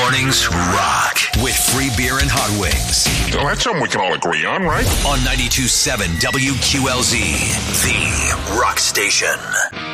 Mornings rock with free beer and hot wings. Well, that's something we can all agree on, right? On 92.7 WQLZ, the rock station.